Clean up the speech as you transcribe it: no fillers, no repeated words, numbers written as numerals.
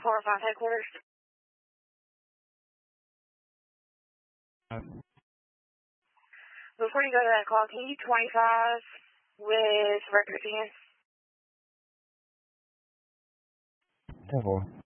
405 headquarters. Before you go to that call, can you 25 with record hands? 10-4.